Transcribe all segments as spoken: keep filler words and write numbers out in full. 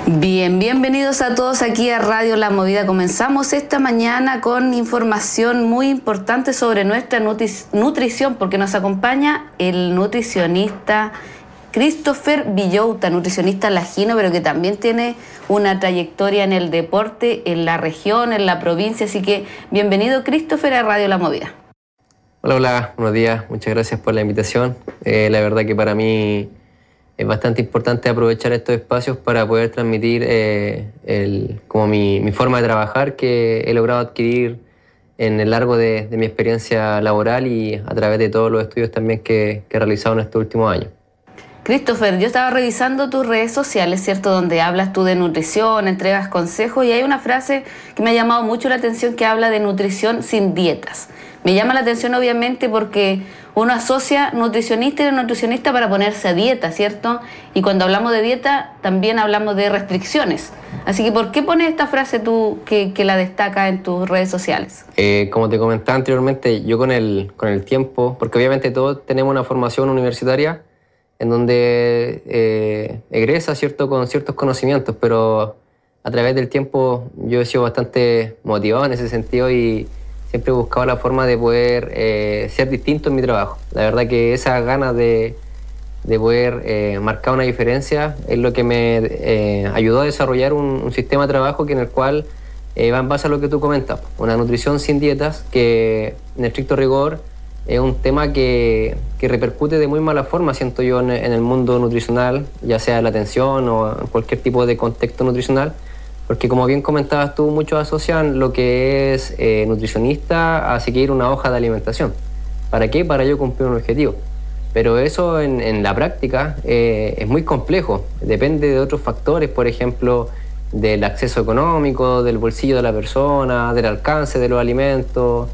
Bien, bienvenidos a todos aquí a Radio La Movida. Comenzamos esta mañana con información muy importante sobre nuestra nutri- nutrición, porque nos acompaña el nutricionista Christopher Villota, nutricionista lajino, pero que también tiene una trayectoria en el deporte, en la región, en la provincia. Así que bienvenido, Christopher, a Radio La Movida. Hola, hola, buenos días. Muchas gracias por la invitación. Eh, la verdad que para mí es bastante importante aprovechar estos espacios para poder transmitir eh, el, como mi, mi forma de trabajar que he logrado adquirir en el largo de, de mi experiencia laboral y a través de todos los estudios también que, que he realizado en estos últimos años. Christopher, yo estaba revisando tus redes sociales, ¿cierto?, donde hablas tú de nutrición, entregas consejos, y hay una frase que me ha llamado mucho la atención que habla de nutrición sin dietas. Me llama la atención obviamente porque uno asocia nutricionista y nutricionista para ponerse a dieta, ¿cierto? Y cuando hablamos de dieta también hablamos de restricciones. Así que, ¿por qué pones esta frase tú que, que la destaca en tus redes sociales? Eh, como te comentaba anteriormente, yo con el, con el tiempo, porque obviamente todos tenemos una formación universitaria en donde eh, egresa, ¿cierto?, con ciertos conocimientos, pero a través del tiempo yo he sido bastante motivado en ese sentido y siempre he buscado la forma de poder eh, ser distinto en mi trabajo. La verdad que esas ganas de, de poder eh, marcar una diferencia es lo que me eh, ayudó a desarrollar un, un sistema de trabajo que en el cual eh, va en base a lo que tú comentas, una nutrición sin dietas, que en estricto rigor es un tema que, que repercute de muy mala forma, siento yo, en, en el mundo nutricional, ya sea en la atención o en cualquier tipo de contexto nutricional, porque como bien comentabas tú, muchos asocian lo que es eh, nutricionista a seguir una hoja de alimentación. ¿Para qué? Para yo cumplir un objetivo. Pero eso en, en la práctica eh, es muy complejo, depende de otros factores, por ejemplo, del acceso económico, del bolsillo de la persona, del alcance de los alimentos,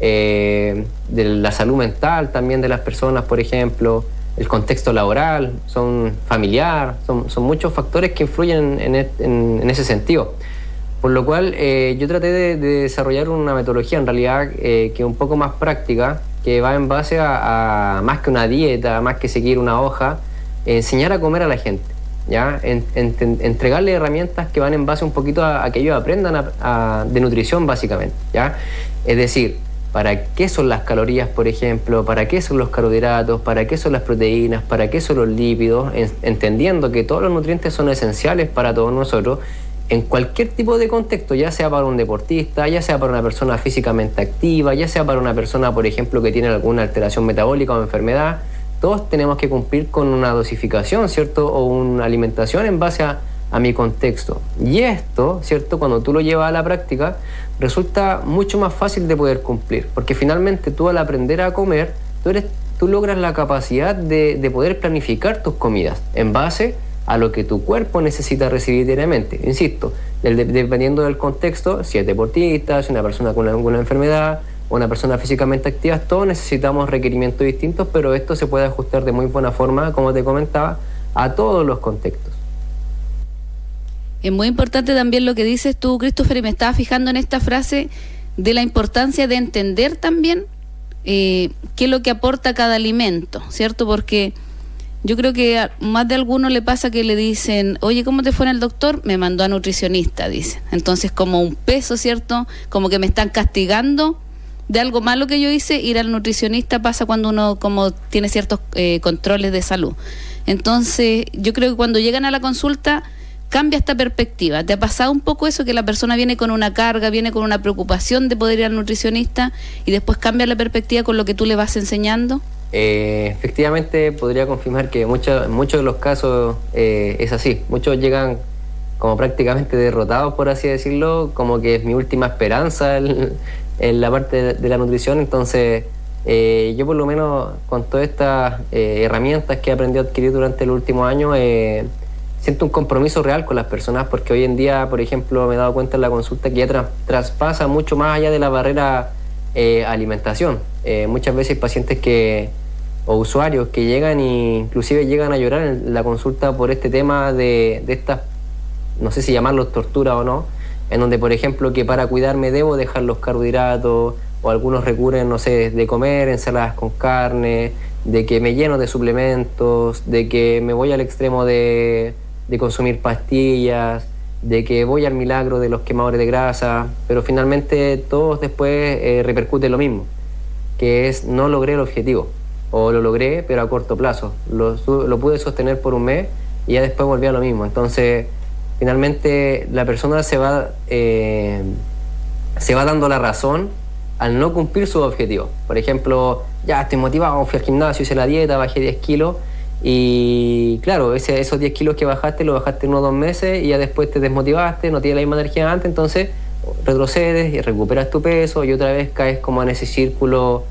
eh, de la salud mental también de las personas, por ejemplo, el contexto laboral, son familiar, son, son muchos factores que influyen en, en, en ese sentido. Por lo cual eh, yo traté de, de desarrollar una metodología en realidad eh, que es un poco más práctica, que va en base a, a más que una dieta, más que seguir una hoja, eh, enseñar a comer a la gente, ¿ya? En, en, en, entregarle herramientas que van en base un poquito a, a que ellos aprendan a, a, de nutrición básicamente, ¿ya? Es decir, ¿para qué son las calorías, por ejemplo? ¿Para qué son los carbohidratos? ¿Para qué son las proteínas? ¿Para qué son los lípidos? En, entendiendo que todos los nutrientes son esenciales para todos nosotros en cualquier tipo de contexto, ya sea para un deportista, ya sea para una persona físicamente activa, ya sea para una persona, por ejemplo, que tiene alguna alteración metabólica o enfermedad. Todos tenemos que cumplir con una dosificación, ¿cierto? O una alimentación en base a, a mi contexto. Y esto, ¿cierto?, cuando tú lo llevas a la práctica, resulta mucho más fácil de poder cumplir, porque finalmente tú al aprender a comer, tú, eres, tú logras la capacidad de, de poder planificar tus comidas en base a lo que tu cuerpo necesita recibir diariamente. Insisto, el de, dependiendo del contexto, si es deportista, si es una persona con alguna enfermedad o una persona físicamente activa, todos necesitamos requerimientos distintos, pero esto se puede ajustar de muy buena forma, como te comentaba, a todos los contextos. Es muy importante también lo que dices tú, Christopher, y me estaba fijando en esta frase de la importancia de entender también eh, qué es lo que aporta cada alimento, ¿cierto? Porque yo creo que a más de alguno le pasa que le dicen, oye, ¿cómo te fue en el doctor? Me mandó a nutricionista, dicen. Entonces, como un peso, ¿cierto? Como que me están castigando de algo malo que yo hice. Ir al nutricionista pasa cuando uno como tiene ciertos eh, controles de salud. Entonces, yo creo que cuando llegan a la consulta cambia esta perspectiva. ¿Te ha pasado un poco eso, que la persona viene con una carga, viene con una preocupación de poder ir al nutricionista y después cambia la perspectiva con lo que tú le vas enseñando? Eh, efectivamente, podría confirmar que mucho, en muchos de los casos eh, es así. Muchos llegan como prácticamente derrotados, por así decirlo, como que es mi última esperanza en, en la parte de, de la nutrición. Entonces, eh, yo por lo menos con todas estas eh, herramientas que he aprendido a adquirir durante los últimos años, eh, siento un compromiso real con las personas, porque hoy en día, por ejemplo, me he dado cuenta en la consulta que ya tra- traspasa mucho más allá de la barrera eh, alimentación. Eh, muchas veces hay pacientes que o usuarios que llegan e inclusive llegan a llorar en la consulta por este tema de, de estas, no sé si llamarlos tortura o no, en donde, por ejemplo, que para cuidarme debo dejar los carbohidratos, o algunos recurren, no sé, de comer ensaladas con carne, de que me lleno de suplementos, de que me voy al extremo de de consumir pastillas, de que voy al milagro de los quemadores de grasa, pero finalmente todos después eh, repercute lo mismo, que es no logré el objetivo, o lo logré pero a corto plazo, lo, lo pude sostener por un mes y ya después volví a lo mismo. Entonces finalmente la persona se va, eh, se va dando la razón al no cumplir sus objetivos. Por ejemplo, ya estoy motivado, fui al gimnasio, hice la dieta, bajé diez kilos, y claro, ese, esos diez kilos que bajaste, los bajaste en unos dos meses y ya después te desmotivaste, no tienes la misma energía antes, entonces retrocedes y recuperas tu peso y otra vez caes como en ese círculo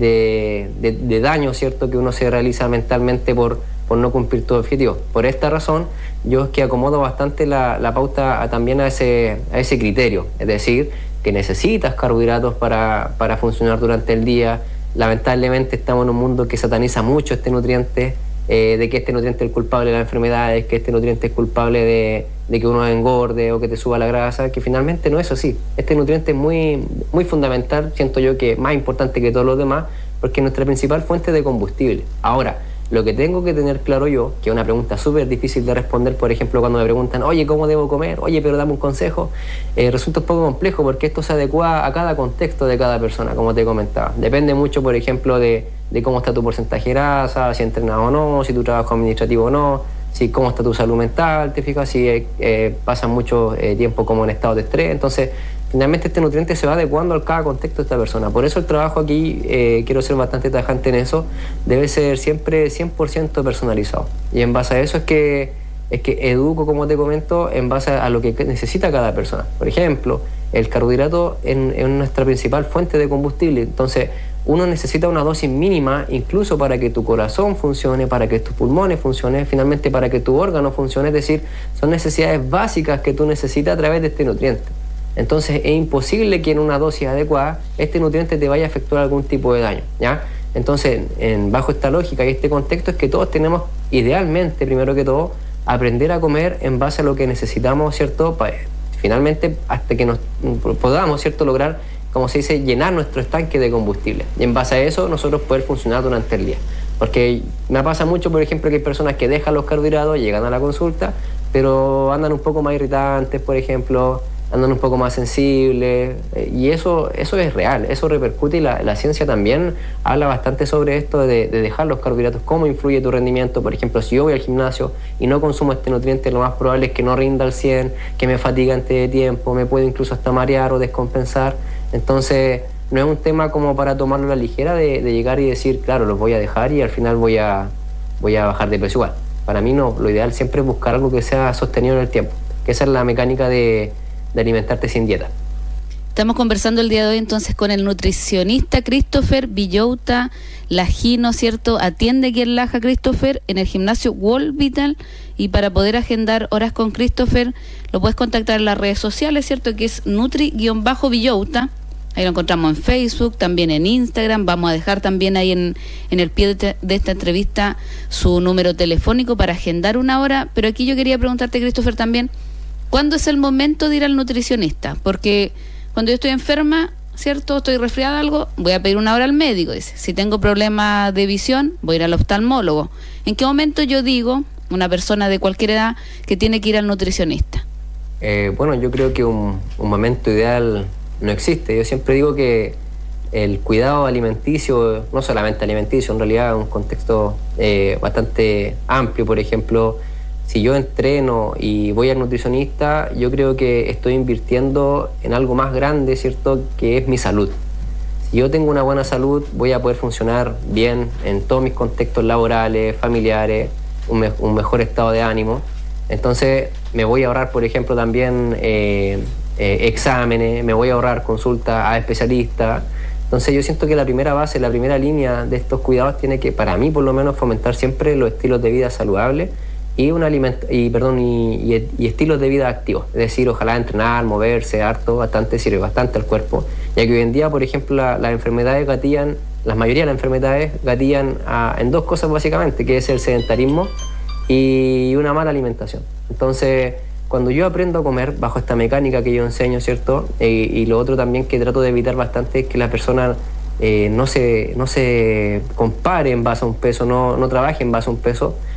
de, de, de daño, ¿cierto?, que uno se realiza mentalmente por, por no cumplir tu objetivo. Por esta razón, yo es que acomodo bastante la, la pauta a, también a ese, a ese criterio, es decir, que necesitas carbohidratos para, para funcionar durante el día. Lamentablemente estamos en un mundo que sataniza mucho este nutriente, eh, de que este nutriente es el culpable de las enfermedades, que este nutriente es culpable de, de que uno engorde o que te suba la grasa, que finalmente no es así. Este nutriente es muy, muy fundamental, siento yo que más importante que todos los demás, porque es nuestra principal fuente de combustible. Ahora, lo que tengo que tener claro yo, que es una pregunta súper difícil de responder, por ejemplo, cuando me preguntan, oye, ¿cómo debo comer? Oye, pero dame un consejo. Eh, resulta un poco complejo porque esto se adecua a cada contexto de cada persona, como te comentaba. Depende mucho, por ejemplo, de, de cómo está tu porcentaje de grasa, si entrenas o no, si tu trabajo administrativo o no, si cómo está tu salud mental, te fijas, si eh, eh, pasas mucho eh, tiempo como en estado de estrés. Entonces, finalmente este nutriente se va adecuando a cada contexto de esta persona. Por eso el trabajo aquí, eh, quiero ser bastante tajante en eso, debe ser siempre cien por ciento personalizado. Y en base a eso es que, es que educo, como te comento, en base a lo que necesita cada persona. Por ejemplo, el carbohidrato es nuestra principal fuente de combustible. Entonces, uno necesita una dosis mínima incluso para que tu corazón funcione, para que tus pulmones funcionen, finalmente para que tu órgano funcione. Es decir, son necesidades básicas que tú necesitas a través de este nutriente. Entonces es imposible que en una dosis adecuada este nutriente te vaya a efectuar algún tipo de daño, ¿ya? Entonces, en, bajo esta lógica y este contexto es que todos tenemos, idealmente, primero que todo, aprender a comer en base a lo que necesitamos, ¿cierto? Para, finalmente, hasta que nos podamos, ¿cierto?, lograr, como se dice, llenar nuestro estanque de combustible. Y en base a eso, nosotros poder funcionar durante el día. Porque me pasa mucho, por ejemplo, que hay personas que dejan los carbohidratos, llegan a la consulta, pero andan un poco más irritantes, por ejemplo, andan un poco más sensibles, eh, y eso, eso es real, eso repercute, y la, la ciencia también habla bastante sobre esto de, de dejar los carbohidratos, cómo influye tu rendimiento. Por ejemplo, si yo voy al gimnasio y no consumo este nutriente, lo más probable es que no rinda al cien, que me fatiga antes de tiempo, me puedo incluso hasta marear o descompensar. Entonces, no es un tema como para tomarlo a la ligera de, de llegar y decir, claro, los voy a dejar y al final voy a, voy a bajar de peso igual. Para mí no, lo ideal siempre es buscar algo que sea sostenido en el tiempo, que esa es la mecánica de de alimentarte sin dieta. Estamos conversando el día de hoy entonces con el nutricionista Christopher Villota Lagino, ¿cierto? Atiende aquí en Laja, Christopher, en el gimnasio World Vital, y para poder agendar horas con Christopher lo puedes contactar en las redes sociales, ¿cierto?, que es Nutri-Villota. Ahí lo encontramos en Facebook, también en Instagram. Vamos a dejar también ahí en, en el pie de, te, de esta entrevista su número telefónico para agendar una hora. Pero aquí yo quería preguntarte, Christopher, también, ¿cuándo es el momento de ir al nutricionista? Porque cuando yo estoy enferma, ¿cierto?, estoy resfriada algo, voy a pedir una hora al médico, dice. Si tengo problemas de visión, voy a ir al oftalmólogo. ¿En qué momento yo digo, una persona de cualquier edad, que tiene que ir al nutricionista? Eh, bueno, yo creo que un, un momento ideal no existe. Yo siempre digo que el cuidado alimenticio, no solamente alimenticio, en realidad es un contexto eh, bastante amplio. Por ejemplo, si yo entreno y voy al nutricionista, yo creo que estoy invirtiendo en algo más grande, ¿cierto?, que es mi salud. Si yo tengo una buena salud, voy a poder funcionar bien en todos mis contextos laborales, familiares, un, me- un mejor estado de ánimo. Entonces me voy a ahorrar, por ejemplo, también eh, eh, exámenes, me voy a ahorrar consultas a especialistas. Entonces yo siento que la primera base, la primera línea de estos cuidados tiene que, para mí por lo menos, fomentar siempre los estilos de vida saludables y un aliment y perdón y, y, y estilos de vida activos, es decir, ojalá entrenar, moverse harto, bastante, sirve bastante al cuerpo, ya que hoy en día, por ejemplo, la, las enfermedades gatillan, la mayoría de las enfermedades gatillan a, en dos cosas básicamente, que es el sedentarismo y una mala alimentación. Entonces, cuando yo aprendo a comer bajo esta mecánica que yo enseño, ¿cierto? E, y lo otro también que trato de evitar bastante es que la persona eh, no se, no se compare en base a un peso, no, no trabaje en base a un peso,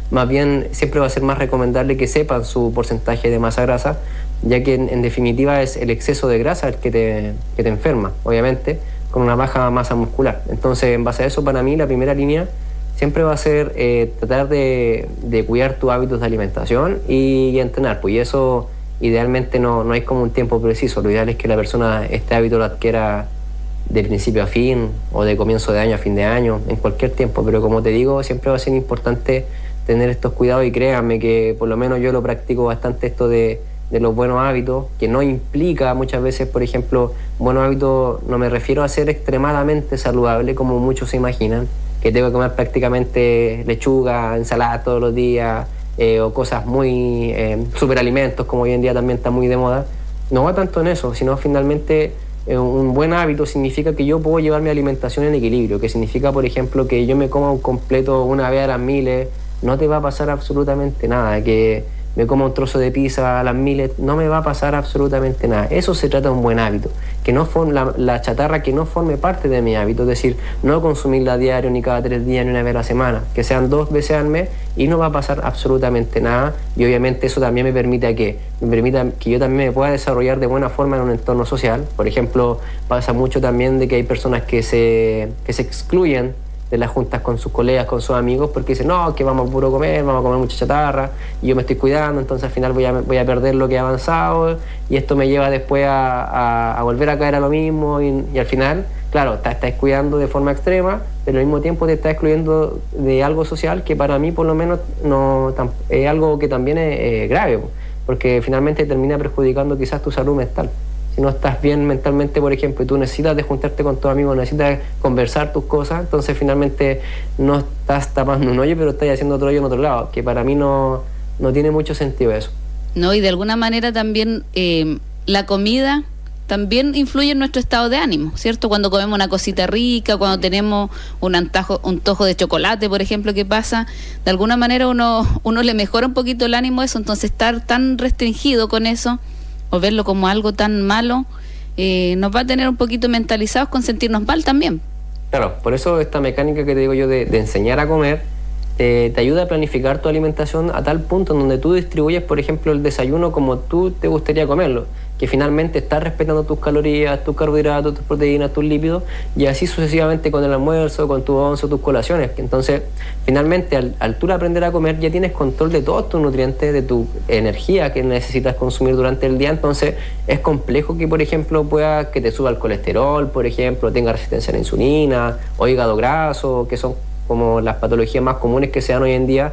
más bien siempre va a ser más recomendable que sepan su porcentaje de masa grasa, ya que en, en definitiva es el exceso de grasa el que te, que te enferma, obviamente, con una baja masa muscular. Entonces, en base a eso, para mí la primera línea siempre va a ser eh, tratar de, de cuidar tus hábitos de alimentación y, y entrenar, pues y eso idealmente no, no hay como un tiempo preciso. Lo ideal es que la persona este hábito lo adquiera de principio a fin o de comienzo de año a fin de año, en cualquier tiempo, pero como te digo, siempre va a ser importante tener estos cuidados y créanme que por lo menos yo lo practico bastante esto de, de los buenos hábitos, que no implica muchas veces, por ejemplo, buenos hábitos, no me refiero a ser extremadamente saludable como muchos se imaginan, que tengo que comer prácticamente lechuga, ensalada todos los días, eh, o cosas muy eh, superalimentos, como hoy en día también está muy de moda. No va tanto en eso, sino finalmente eh, un buen hábito significa que yo puedo llevar mi alimentación en equilibrio, que significa, por ejemplo, que yo me coma un completo una vez a las miles, no te va a pasar absolutamente nada, que me como un trozo de pizza a las miles, no me va a pasar absolutamente nada. Eso se trata de un buen hábito, que no forme, la, la chatarra que no forme parte de mi hábito, es decir, no consumirla a diario, ni cada tres días, ni una vez a la semana, que sean dos veces al mes y no va a pasar absolutamente nada. Y obviamente eso también me permite que, me permita que yo también me pueda desarrollar de buena forma en un entorno social. Por ejemplo, pasa mucho también de que hay personas que se, que se excluyen de las juntas con sus colegas, con sus amigos, porque dicen, no, que vamos a puro comer, vamos a comer mucha chatarra, y yo me estoy cuidando, entonces al final voy a, voy a perder lo que he avanzado, y esto me lleva después a, a, a volver a caer a lo mismo, y, y al final, claro, te estás cuidando de forma extrema, pero al mismo tiempo te estás excluyendo de algo social que para mí, por lo menos, no es algo que también es eh, grave, porque finalmente termina perjudicando quizás tu salud mental. Si no estás bien mentalmente, por ejemplo, y tú necesitas de juntarte con tus amigos, necesitas conversar tus cosas, entonces finalmente no estás tapando un hoyo, pero estás haciendo otro hoyo en otro lado, que para mí no, no tiene mucho sentido eso. No, y de alguna manera también eh, la comida también influye en nuestro estado de ánimo, ¿cierto? Cuando comemos una cosita rica, cuando tenemos un antojo, un tojo de chocolate, por ejemplo, ¿qué pasa? De alguna manera uno, uno le mejora un poquito el ánimo a eso, entonces estar tan restringido con eso, o verlo como algo tan malo, eh, nos va a tener un poquito mentalizados con sentirnos mal también. Claro, por eso esta mecánica que te digo yo de, de enseñar a comer eh, te ayuda a planificar tu alimentación a tal punto en donde tú distribuyes, por ejemplo, el desayuno como tú te gustaría comerlo, que finalmente estás respetando tus calorías, tus carbohidratos, tus proteínas, tus lípidos, y así sucesivamente con el almuerzo, con tu once, tus colaciones. Entonces, finalmente, al, al tú aprender a comer, ya tienes control de todos tus nutrientes, de tu energía que necesitas consumir durante el día. Entonces, es complejo que, por ejemplo, pueda que te suba el colesterol, por ejemplo, tenga resistencia a la insulina, o hígado graso, que son como las patologías más comunes que se dan hoy en día,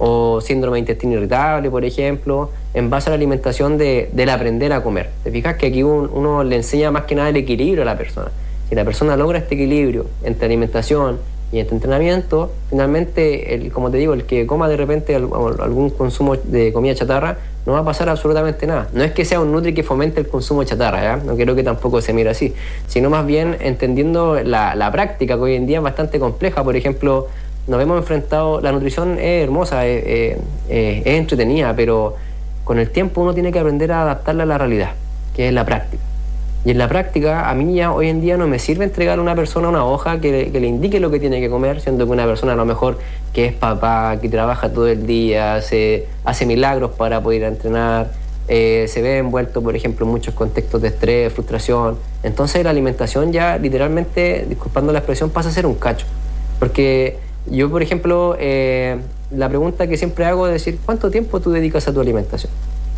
o síndrome de intestino irritable, por ejemplo, en base a la alimentación de, del aprender a comer. ¿Te fijas que aquí un, uno le enseña más que nada el equilibrio a la persona? Si la persona logra este equilibrio entre alimentación y entre entrenamiento, finalmente, el, como te digo, el que coma de repente algún consumo de comida chatarra, no va a pasar absolutamente nada. No es que sea un nutri que fomente el consumo de chatarra, ¿ya? No creo que tampoco se mire así, sino más bien entendiendo la, la práctica, que hoy en día es bastante compleja. Por ejemplo, nos hemos enfrentado, la nutrición es hermosa, es, es, es entretenida, pero con el tiempo uno tiene que aprender a adaptarla a la realidad, que es la práctica. Y en la práctica, a mí ya hoy en día no me sirve entregar a una persona una hoja que, que le indique lo que tiene que comer, siendo que una persona a lo mejor que es papá, que trabaja todo el día, hace, hace milagros para poder entrenar, eh, se ve envuelto, por ejemplo, en muchos contextos de estrés, frustración. Entonces la alimentación ya literalmente, disculpando la expresión, pasa a ser un cacho. Porque yo, por ejemplo, eh, la pregunta que siempre hago es decir, ¿cuánto tiempo tú dedicas a tu alimentación?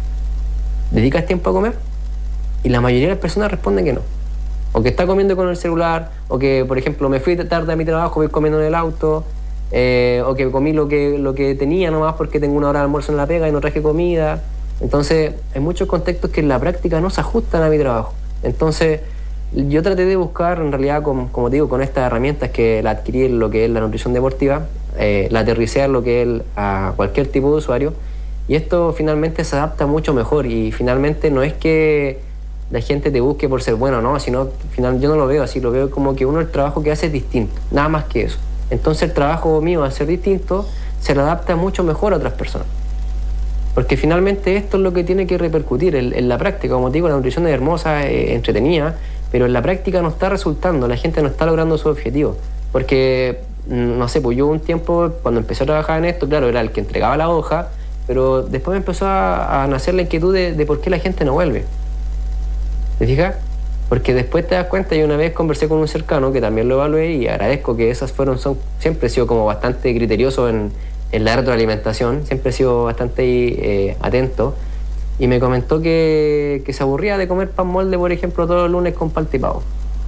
¿Dedicas tiempo a comer? Y la mayoría de las personas responden que no. O que está comiendo con el celular, o que, por ejemplo, me fui tarde a mi trabajo, voy comiendo en el auto, eh, o que comí lo que, lo que tenía nomás porque tengo una hora de almuerzo en la pega y no traje comida. Entonces, hay muchos contextos que en la práctica no se ajustan a mi trabajo. Entonces, yo traté de buscar, en realidad, con, como te digo, con estas herramientas que la adquirí en lo que es la nutrición deportiva, eh, la aterricé a lo que es el, a cualquier tipo de usuario, y esto finalmente se adapta mucho mejor, y finalmente no es que la gente te busque por ser bueno, no, sino final, yo no lo veo así, lo veo como que uno el trabajo que hace es distinto, nada más que eso. Entonces el trabajo mío al ser distinto se le adapta mucho mejor a otras personas, porque finalmente esto es lo que tiene que repercutir en, en la práctica. Como te digo, la nutrición es hermosa, es entretenida, pero en la práctica no está resultando, la gente no está logrando su objetivo, porque no sé, pues yo un tiempo, cuando empecé a trabajar en esto, claro, era el que entregaba la hoja, pero después me empezó a, a nacer la inquietud de, de por qué la gente no vuelve. ¿Te fijas? Porque después te das cuenta, y una vez conversé con un cercano que también lo evalué y agradezco que esas fueron, son, siempre he sido como bastante criterioso en, en la retroalimentación, siempre he sido bastante eh, atento, y me comentó que, que se aburría de comer pan molde, por ejemplo, todos los lunes con palta y pavo.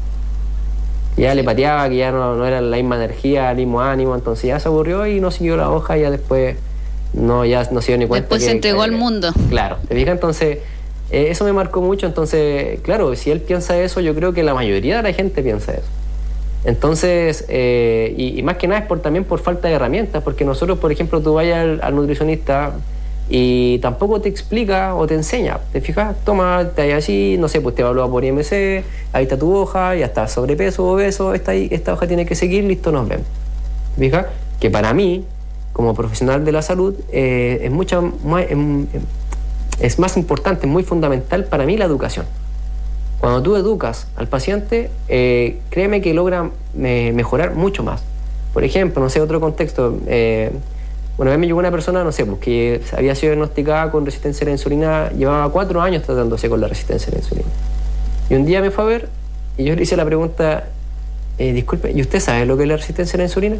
Ya le pateaba, que ya no, no era la misma energía, el mismo ánimo, entonces ya se aburrió y no siguió la hoja, y ya después no, ya no se dio ni cuenta. Después que, se entregó que, al mundo. Claro, ¿te fijas? Entonces, eh, eso me marcó mucho. Entonces, claro, si él piensa eso, yo creo que la mayoría de la gente piensa eso. Entonces, eh, y, y más que nada es por, también por falta de herramientas, porque nosotros, por ejemplo, tú vayas al, al nutricionista y tampoco te explica o te enseña. ¿Te fijas? Toma, te hay así, no sé, pues te evalúa por I M C, ahí está tu hoja, ya está sobrepeso, obeso, esta, esta hoja tiene que seguir, listo, nos vemos. ¿Te fijas? Que para mí, como profesional de la salud, eh, es, mucha, más, es más importante, es muy fundamental para mí la educación. Cuando tú educas al paciente, eh, créeme que logra eh, mejorar mucho más. Por ejemplo, no sé, otro contexto, eh, una vez me llegó una persona, no sé, pues, que había sido diagnosticada con resistencia a la insulina, llevaba cuatro años tratándose con la resistencia a la insulina. Y un día me fue a ver y yo le hice la pregunta, eh, disculpe, ¿y usted sabe lo que es la resistencia a la insulina?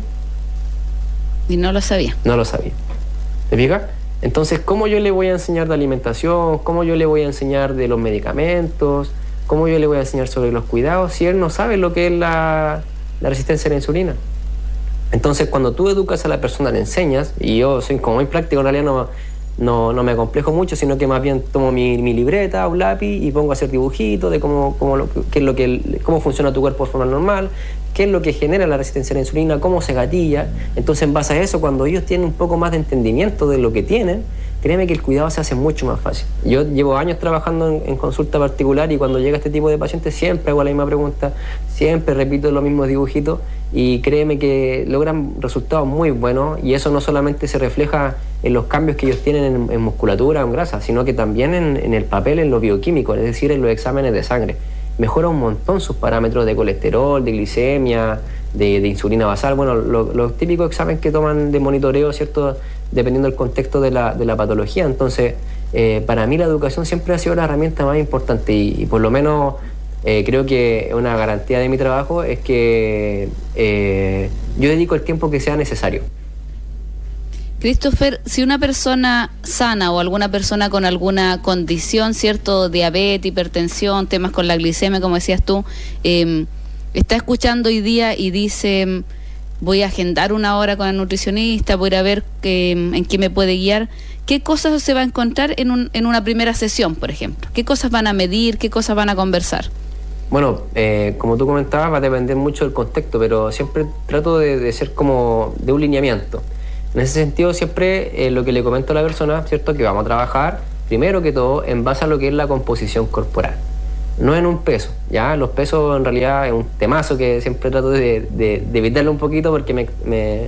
Y no lo sabía. No lo sabía. ¿Te fijas? Entonces, ¿cómo yo le voy a enseñar de alimentación? ¿Cómo yo le voy a enseñar de los medicamentos? ¿Cómo yo le voy a enseñar sobre los cuidados si él no sabe lo que es la, la resistencia a la insulina? Entonces, cuando tú educas a la persona, le enseñas, y yo soy como muy práctico, en realidad no, no, no me acomplejo mucho, sino que más bien tomo mi, mi libreta, un lápiz y pongo a hacer dibujitos de cómo, cómo, lo, qué es lo que, cómo funciona tu cuerpo de forma normal, qué es lo que genera la resistencia a la insulina, cómo se gatilla. Entonces, en base a eso, cuando ellos tienen un poco más de entendimiento de lo que tienen, créeme que el cuidado se hace mucho más fácil. Yo llevo años trabajando en, en consulta particular, y cuando llega este tipo de pacientes siempre hago la misma pregunta, siempre repito los mismos dibujitos, y créeme que logran resultados muy buenos, y eso no solamente se refleja en los cambios que ellos tienen en, en musculatura o en grasa, sino que también en, en el papel, en lo bioquímico, es decir, en los exámenes de sangre. Mejora un montón sus parámetros de colesterol, de glicemia, de, de insulina basal, bueno, lo, los típicos exámenes que toman de monitoreo, ¿cierto?, dependiendo del contexto de la, de la patología. Entonces, eh, para mí la educación siempre ha sido la herramienta más importante, y, y por lo menos eh, creo que una garantía de mi trabajo es que eh, yo dedico el tiempo que sea necesario. Christopher, si una persona sana o alguna persona con alguna condición, ¿cierto?, diabetes, hipertensión, temas con la glicemia, como decías tú, eh, está escuchando hoy día y dice, voy a agendar una hora con el nutricionista, voy a ir a ver que, en qué me puede guiar, ¿qué cosas se va a encontrar en, un, en una primera sesión, por ejemplo? ¿Qué cosas van a medir? ¿Qué cosas van a conversar? Bueno, eh, como tú comentabas, va a depender mucho del contexto, pero siempre trato de, de ser como de un lineamiento. En ese sentido, siempre eh, lo que le comento a la persona, ¿cierto?, que vamos a trabajar, primero que todo, en base a lo que es la composición corporal. No en un peso, ¿ya? Los pesos en realidad es un temazo que siempre trato de, de, de evitarlo un poquito, porque me, me,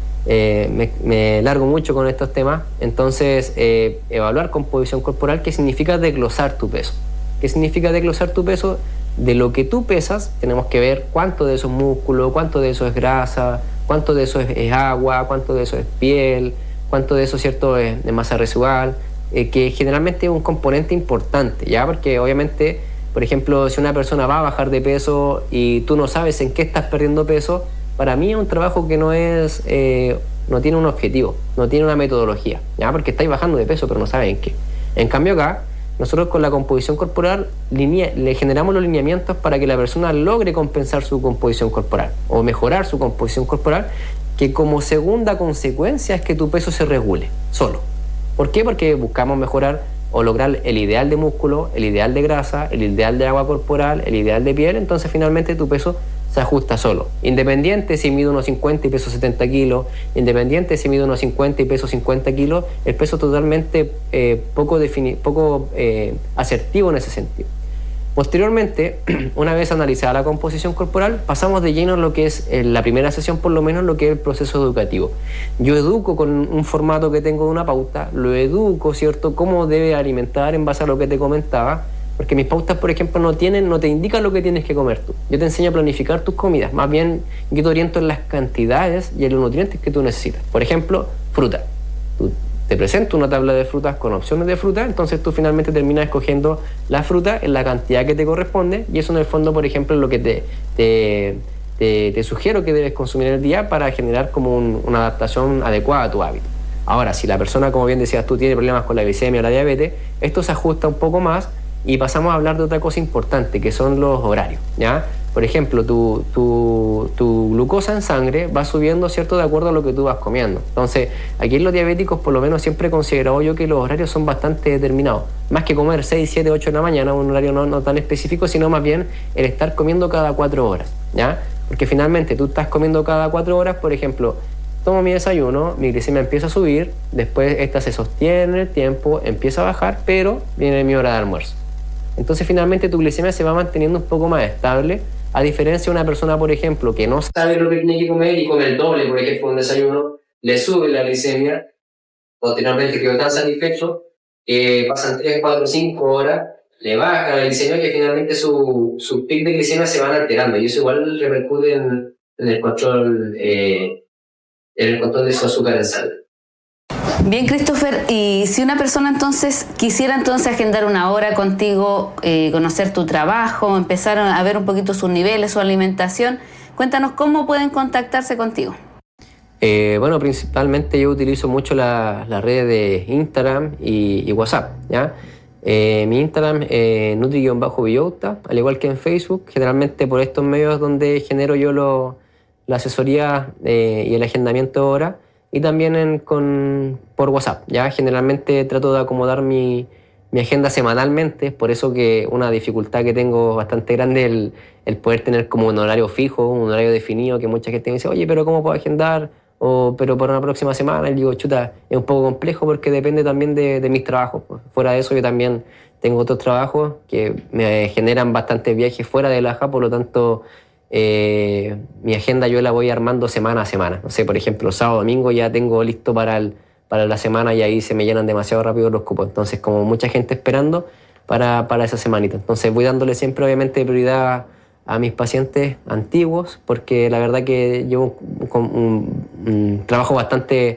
eh, me, me largo mucho con estos temas. Entonces, eh, evaluar composición corporal, ¿qué significa desglosar tu peso? ¿Qué significa desglosar tu peso? De lo que tú pesas, tenemos que ver cuánto de eso es músculo, cuánto de eso es grasa, cuánto de eso es, es agua, cuánto de eso es piel, cuánto de eso, ¿cierto?, es de masa residual, eh, que generalmente es un componente importante, ¿ya? Porque obviamente, por ejemplo, si una persona va a bajar de peso y tú no sabes en qué estás perdiendo peso, para mí es un trabajo que no es, eh, no tiene un objetivo, no tiene una metodología, ¿ya? Porque estáis bajando de peso, pero no sabes en qué. En cambio acá, nosotros con la composición corporal linea, le generamos los lineamientos para que la persona logre compensar su composición corporal o mejorar su composición corporal, que como segunda consecuencia es que tu peso se regule solo. ¿Por qué? Porque buscamos mejorar o lograr el ideal de músculo, el ideal de grasa, el ideal de agua corporal, el ideal de piel. Entonces finalmente tu peso se ajusta solo, independiente si mido unos cincuenta y peso setenta kilos, independiente si mido unos cincuenta y peso cincuenta kilos, el peso totalmente eh, poco, defini- poco eh, asertivo en ese sentido. Posteriormente, una vez analizada la composición corporal, pasamos de lleno en lo que es en la primera sesión, por lo menos lo que es el proceso educativo. Yo educo con un formato que tengo de una pauta, lo educo, ¿cierto?, cómo debe alimentar en base a lo que te comentaba, Porque mis pautas, por ejemplo, no tienen, no te indican lo que tienes que comer tú. Yo te enseño a planificar tus comidas. Más bien, yo te oriento en las cantidades y en los nutrientes que tú necesitas. Por ejemplo, fruta. Tú te presento una tabla de frutas con opciones de fruta, entonces tú finalmente terminas escogiendo la fruta en la cantidad que te corresponde, y eso en el fondo, por ejemplo, es lo que te, te, te, te sugiero que debes consumir en el día para generar como un, una adaptación adecuada a tu hábito. Ahora, si la persona, como bien decías tú, tiene problemas con la glicemia o la diabetes, esto se ajusta un poco más y pasamos a hablar de otra cosa importante, que son los horarios, ¿ya? Por ejemplo, tu, tu, tu glucosa en sangre va subiendo, ¿cierto?, de acuerdo a lo que tú vas comiendo. Entonces, aquí en los diabéticos, por lo menos siempre he considerado yo que los horarios son bastante determinados. Más que comer seis, siete, ocho de la mañana, un horario no, no tan específico, sino más bien el estar comiendo cada cuatro horas, ¿ya? Porque finalmente tú estás comiendo cada cuatro horas, por ejemplo, tomo mi desayuno, mi glicemia empieza a subir, después esta se sostiene en el tiempo, empieza a bajar, pero viene mi hora de almuerzo. Entonces finalmente tu glicemia se va manteniendo un poco más estable, a diferencia de una persona, por ejemplo, que no sabe lo que tiene que comer y come el doble, por ejemplo, un desayuno, le sube la glicemia, posteriormente quedó tan satisfecho, que pasan tres, cuatro, cinco horas, le baja la glicemia, que finalmente su, su pic de glicemia se van alterando, y eso igual repercute en, en el control eh, en el control de su azúcar en sangre. Bien, Christopher, y si una persona entonces quisiera entonces agendar una hora contigo, eh, conocer tu trabajo, empezar a ver un poquito sus niveles, su alimentación, cuéntanos cómo pueden contactarse contigo. Eh, bueno, principalmente yo utilizo mucho las la redes de Instagram y, y WhatsApp, ¿ya? Eh, mi Instagram es eh, nutri-villota, al igual que en Facebook, generalmente por estos medios donde genero yo lo, la asesoría eh, y el agendamiento de hora, y también en, con, por WhatsApp, ¿ya? Generalmente trato de acomodar mi, mi agenda semanalmente, por eso que una dificultad que tengo bastante grande es el, el poder tener como un horario fijo, un horario definido, que mucha gente me dice, oye, pero ¿cómo puedo agendar? O, pero para una próxima semana, y digo, chuta, es un poco complejo porque depende también de, de mis trabajos. Pues. Fuera de eso, yo también tengo otros trabajos que me generan bastantes viajes fuera de la A J A, por lo tanto, Eh, mi agenda yo la voy armando semana a semana. No sé, por ejemplo, sábado, domingo ya tengo listo para, el, para la semana y ahí se me llenan demasiado rápido los cupos. Entonces, como mucha gente esperando para, para esa semanita. Entonces, voy dándole siempre, obviamente, prioridad a mis pacientes antiguos, porque la verdad que llevo un, un, un trabajo bastante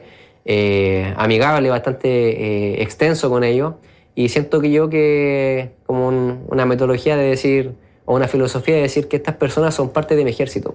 eh, amigable, bastante eh, extenso con ellos. Y siento que yo que, como un, una metodología de decir, o una filosofía de decir que estas personas son parte de mi ejército,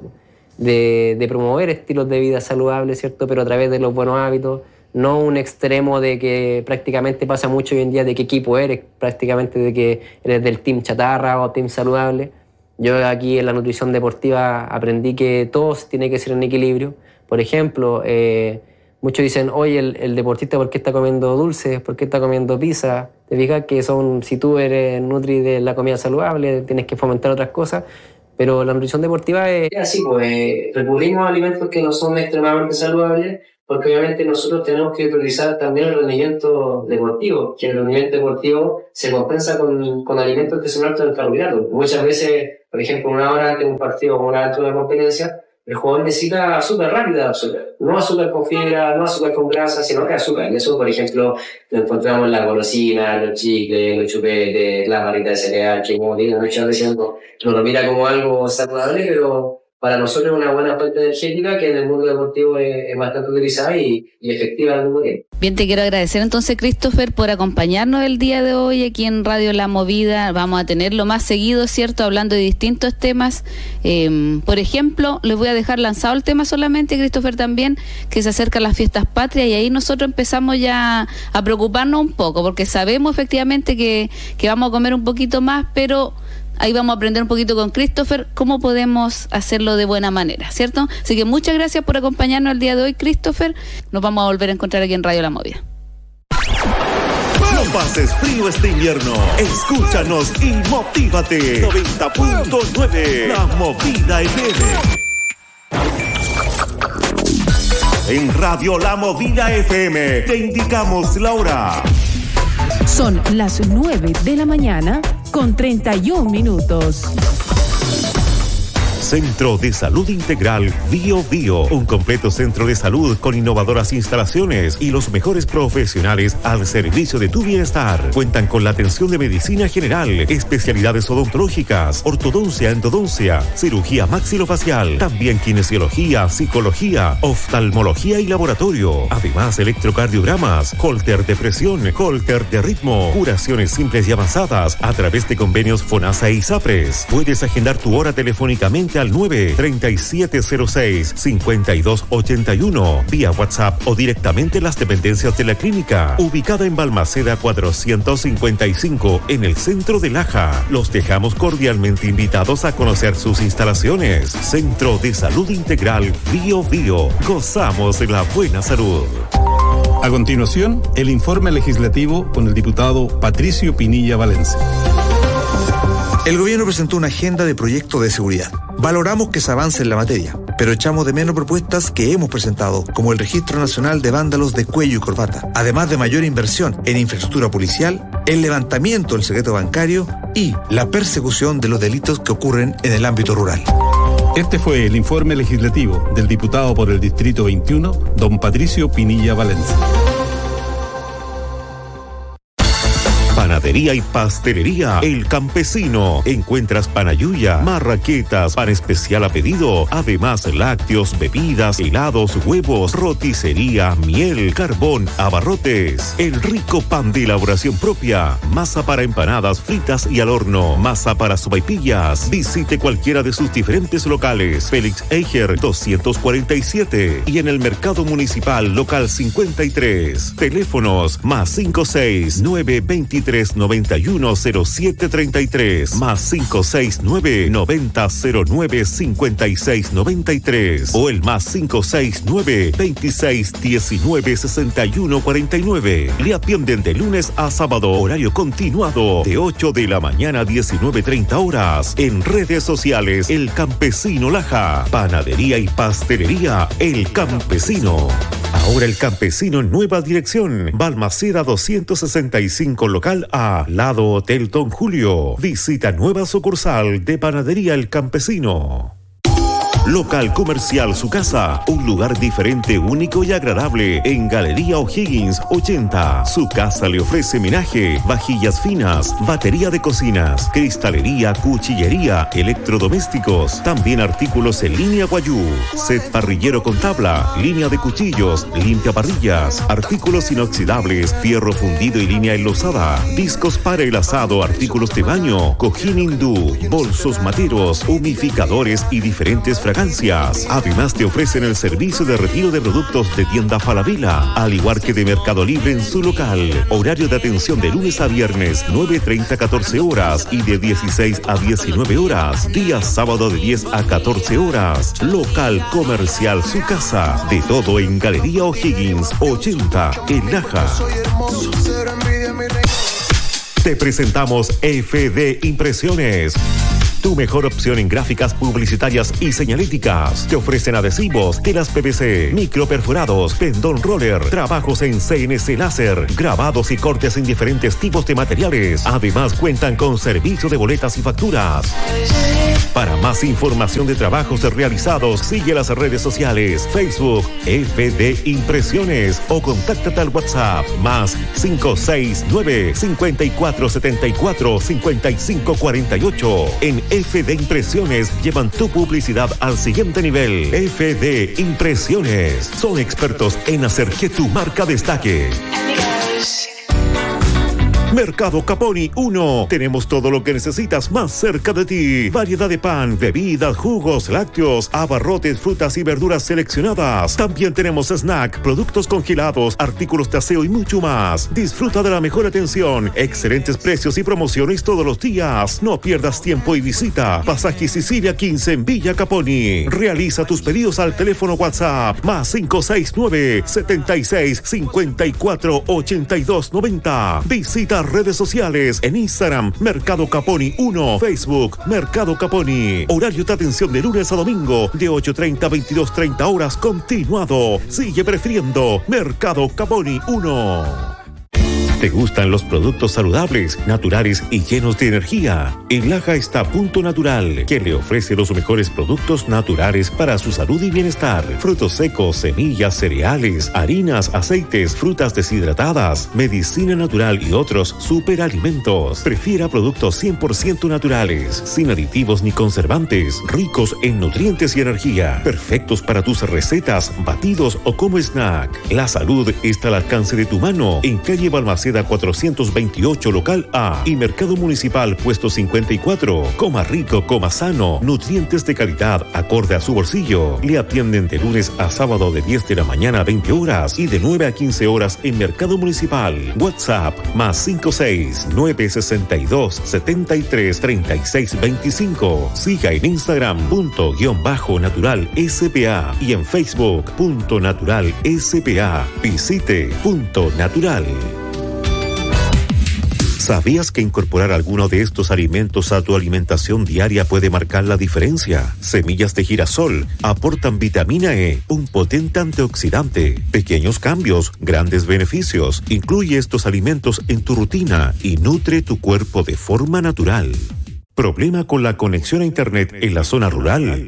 de, de promover estilos de vida saludables, ¿cierto? Pero a través de los buenos hábitos, no un extremo de que prácticamente pasa mucho hoy en día de qué equipo eres, prácticamente de que eres del team chatarra o team saludable. Yo aquí en la nutrición deportiva aprendí que todo tiene que ser en equilibrio. Por ejemplo, eh, muchos dicen, oye, el, el deportista, ¿por qué está comiendo dulces? ¿Por qué está comiendo pizza? Te fijas que son, si tú eres nutri de la comida saludable, tienes que fomentar otras cosas, pero la nutrición deportiva es así, pues recurrimos a alimentos que no son extremadamente saludables, porque obviamente nosotros tenemos que priorizar también el rendimiento deportivo, que el rendimiento deportivo se compensa con, con alimentos que son altos en carbohidratos. Muchas veces, por ejemplo, una hora antes de un partido o una hora antes de una competencia, el jugador necesita azúcar rápida, azúcar. No azúcar con fibra, no azúcar con grasa, sino que azúcar. Y eso, por ejemplo, lo encontramos en la golosina, los chicles, los chupetes, las barritas de cereal, que como digo, muchas veces no lo mira como algo saludable, pero para nosotros es una buena fuente energética que en el mundo deportivo es, es bastante utilizada y, y efectiva al mismo tiempo. Bien, te quiero agradecer entonces, Christopher, por acompañarnos el día de hoy aquí en Radio La Movida. Vamos a tenerlo más seguido, ¿cierto?, hablando de distintos temas. Eh, por ejemplo, les voy a dejar lanzado el tema solamente, Christopher, también, que se acercan las fiestas patrias, y ahí nosotros empezamos ya a preocuparnos un poco, porque sabemos efectivamente que, que vamos a comer un poquito más, pero ahí vamos a aprender un poquito con Christopher cómo podemos hacerlo de buena manera, ¿cierto? Así que muchas gracias por acompañarnos el día de hoy, Christopher. Nos vamos a volver a encontrar aquí en Radio La Movida. No pases frío este invierno. Escúchanos y motívate. noventa punto nueve La Movida F M. En Radio La Movida F M te indicamos la hora. Son las nueve de la mañana con treinta y un minutos. Centro de Salud Integral Bio Bio, un completo centro de salud con innovadoras instalaciones y los mejores profesionales al servicio de tu bienestar. Cuentan con la atención de medicina general, especialidades odontológicas, ortodoncia, endodoncia, cirugía maxilofacial, también kinesiología, psicología, oftalmología y laboratorio. Además, electrocardiogramas, holter de presión, holter de ritmo, curaciones simples y avanzadas a través de convenios FONASA y ISAPRES. Puedes agendar tu hora telefónicamente al nueve treinta y siete cero seis cincuenta y dos ochenta y uno, vía WhatsApp o directamente en las dependencias de la clínica, ubicada en Balmaceda cuatrocientos cincuenta y cinco en el centro de Laja. Los dejamos cordialmente invitados a conocer sus instalaciones. Centro de Salud Integral Bio Bio. Gozamos de la buena salud. A continuación, el informe legislativo con el diputado Patricio Pinilla Valencia. El gobierno presentó una agenda de proyectos de seguridad. Valoramos que se avance en la materia, pero echamos de menos propuestas que hemos presentado, como el Registro Nacional de Vándalos de Cuello y Corbata, además de mayor inversión en infraestructura policial, el levantamiento del secreto bancario y la persecución de los delitos que ocurren en el ámbito rural. Este fue el informe legislativo del diputado por el Distrito veintiuno, don Patricio Pinilla Valencia. Panadería y pastelería El Campesino. Encuentras panayuya, marraquetas, pan especial a pedido, además lácteos, bebidas, helados, huevos, roticería, miel, carbón, abarrotes. El rico pan de elaboración propia, masa para empanadas fritas y al horno, masa para sopaipillas. Visite cualquiera de sus diferentes locales. Félix Eicher doscientos cuarenta y siete y en el Mercado Municipal local cincuenta y tres. Teléfonos más cinco seis nueve veintitrés noventa y uno cero siete treinta y tres, más cinco seis nueve noventa cero nueve cincuenta y seis noventa y tres o el más cinco seis nueve veintiséis diecinueve sesenta y uno cuarenta y nueve. Le atienden de lunes a sábado, horario continuado, de ocho de la mañana a diecinueve treinta horas. En redes sociales, El Campesino Laja. Panadería y pastelería El Campesino. Ahora El Campesino en nueva dirección. Balmaceda doscientos sesenta y cinco local A, lado Hotel Don Julio. Visita nueva sucursal de Panadería El Campesino. Local Comercial Su Casa, un lugar diferente, único y agradable en Galería O'Higgins ochenta. Su casa le ofrece menaje, vajillas finas, batería de cocinas, cristalería, cuchillería, electrodomésticos, también artículos en línea Guayú, set parrillero con tabla, línea de cuchillos, limpia parrillas, artículos inoxidables, fierro fundido y línea enlosada, discos para el asado, artículos de baño, cojín hindú, bolsos materos, humidificadores y diferentes fragancias. Además te ofrecen el servicio de retiro de productos de tienda Falabella, al igual que de Mercado Libre en su local. Horario de atención de lunes a viernes, nueve treinta a catorce horas y de dieciséis a diecinueve horas. Días sábado de diez a catorce horas. Local Comercial Su Casa. De todo en Galería O'Higgins ochenta en Laja. Te presentamos F D Impresiones. Tu mejor opción en gráficas publicitarias y señalíticas. Te ofrecen adhesivos, telas P V C, microperforados, pendón roller, trabajos en C N C láser, grabados y cortes en diferentes tipos de materiales. Además cuentan con servicio de boletas y facturas. Para más información de trabajos realizados, sigue las redes sociales, Facebook, F D Impresiones o contáctate al WhatsApp más cinco seis nueve cinco cuatro siete cuatro cinco cinco cuatro ocho. En F D Impresiones llevan tu publicidad al siguiente nivel. F D Impresiones son expertos en hacer que tu marca destaque. Mercado Caponi uno. Tenemos todo lo que necesitas más cerca de ti. Variedad de pan, bebidas, jugos, lácteos, abarrotes, frutas y verduras seleccionadas. También tenemos snack, productos congelados, artículos de aseo y mucho más. Disfruta de la mejor atención, excelentes precios y promociones todos los días. No pierdas tiempo y visita Pasaje Sicilia quince en Villa Caponi. Realiza tus pedidos al teléfono WhatsApp más cinco seis nueve setenta y seis cincuenta y cuatro ochenta y dos noventa. Visita redes sociales en Instagram Mercado Caponi uno, Facebook Mercado Caponi. Horario de atención de lunes a domingo de ocho treinta a veintidós treinta horas continuado. Sigue prefiriendo Mercado Caponi uno. ¿Te gustan los productos saludables, naturales y llenos de energía? En Laja está Punto Natural, que le ofrece los mejores productos naturales para su salud y bienestar. Frutos secos, semillas, cereales, harinas, aceites, frutas deshidratadas, medicina natural y otros superalimentos. Prefiera productos cien por ciento naturales, sin aditivos ni conservantes, ricos en nutrientes y energía, perfectos para tus recetas, batidos o como snack. La salud está al alcance de tu mano en calle Balmaceda cuatrocientos veintiocho, local A, y Mercado Municipal, puesto cincuenta y cuatro. Coma rico, coma sano, nutrientes de calidad acorde a su bolsillo. Le atienden de lunes a sábado de diez de la mañana a veinte horas y de nueve a quince horas en Mercado Municipal. WhatsApp más cinco seis nueve seis dos siete tres tres seis dos cinco. Siga en Instagram punto guión bajo natural S P A y en Facebook punto natural S P A. Visite Punto Natural. ¿Sabías que incorporar alguno de estos alimentos a tu alimentación diaria puede marcar la diferencia? Semillas de girasol aportan vitamina E, un potente antioxidante. Pequeños cambios, grandes beneficios. Incluye estos alimentos en tu rutina y nutre tu cuerpo de forma natural. ¿Problema con la conexión a internet en la zona rural?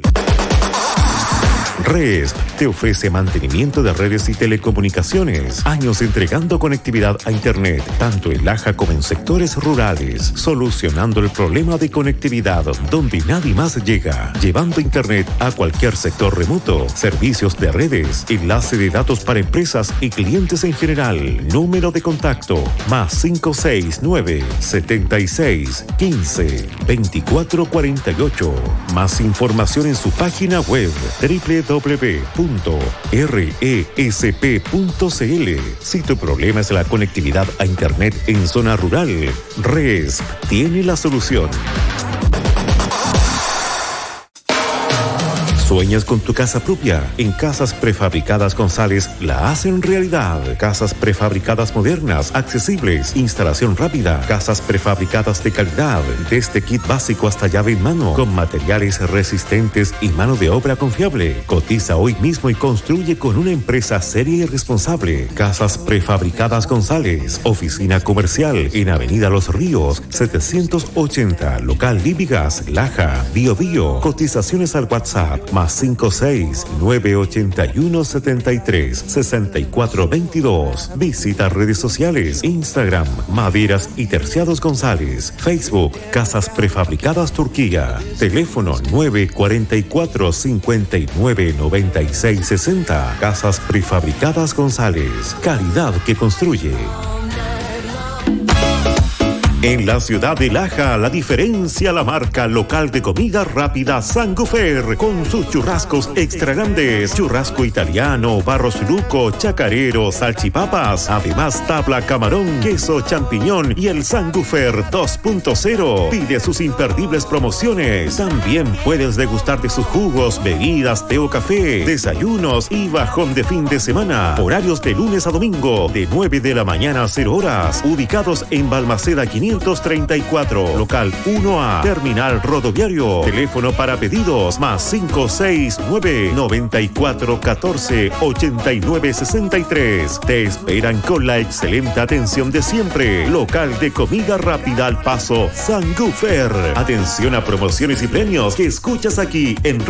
RESP te ofrece mantenimiento de redes y telecomunicaciones. Años entregando conectividad a internet, tanto en Laja como en sectores rurales, solucionando el problema de conectividad donde nadie más llega, llevando internet a cualquier sector remoto, servicios de redes, enlace de datos para empresas y clientes en general. Número de contacto más cinco seis nueve siete seis uno cinco dos cuatro cuatro ocho. Más información en su página web doble u doble u doble u punto resp punto c l. Si tu problema es la conectividad a internet en zona rural, RESP tiene la solución. ¿Sueñas con tu casa propia? En Casas Prefabricadas González la hacen realidad. Casas prefabricadas modernas, accesibles, instalación rápida, casas prefabricadas de calidad, desde kit básico hasta llave en mano, con materiales resistentes y mano de obra confiable. Cotiza hoy mismo y construye con una empresa seria y responsable. Casas Prefabricadas González, oficina comercial en Avenida Los Ríos, setecientos ochenta, local Libigas, Laja, Bio Bio. Cotizaciones al WhatsApp más cinco seis nueve ocho uno siete tres seis cuatro dos dos. Visita redes sociales, Instagram, Maderas y Terciados González, Facebook, Casas Prefabricadas Turquía, teléfono nueve cuatro cuatro cinco nueve nueve seis seis cero. Casas Prefabricadas González, calidad que construye. En la ciudad de Laja, la diferencia la marca local de comida rápida Sangufer, con sus churrascos extra grandes, churrasco italiano, barros luco, chacarero, salchipapas, además tabla camarón, queso champiñón y el Sangufer dos punto cero. Pide sus imperdibles promociones. También puedes degustar de sus jugos, bebidas, té o café, desayunos y bajón de fin de semana. Horarios de lunes a domingo, de nueve de la mañana a cero horas, ubicados en Balmaceda quinientos treinta y cuatro, local uno A, terminal rodoviario. Teléfono para pedidos más cinco seis nueve nueve cuatro uno cuatro ocho nueve seis tres. Te esperan con la excelente atención de siempre. Local de comida rápida al paso Sangufer. Atención a promociones y premios que escuchas aquí en